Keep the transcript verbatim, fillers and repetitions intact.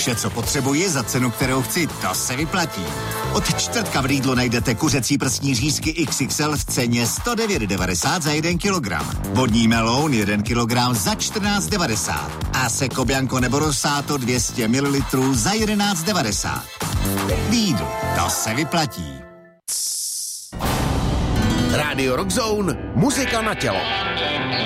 Vše, co potřebuji za cenu, kterou chci, to se vyplatí. Od čtvrtka v Lidlu najdete kuřecí prsní řízky iks iks el v ceně sto devět devadesát za jeden kilogram. Vodní meloun jeden kilogram za čtrnáct devadesát. A Seko Bianco nebo Rosato dvě stě mililitrů za jedenáct devadesát. Lidl, to se vyplatí. Rádio Rock Zone, muzika na tělo.